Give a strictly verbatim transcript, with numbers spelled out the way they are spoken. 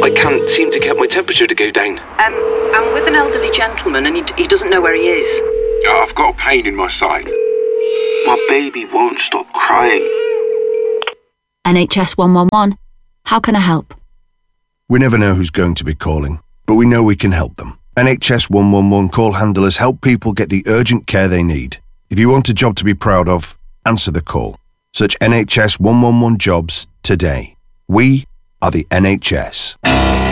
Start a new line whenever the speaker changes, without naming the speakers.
I can't seem to get my temperature to go down.
Um, I'm with an elderly gentleman and he, he doesn't know where he is.
I've got a pain in my side. My baby won't stop crying.
N H S one one one. How can I help?
We never know who's going to be calling, but we know we can help them. N H S one one one call handlers help people get the urgent care they need. If you want a job to be proud of, answer the call. Search N H S one one one jobs today. We are the N H S.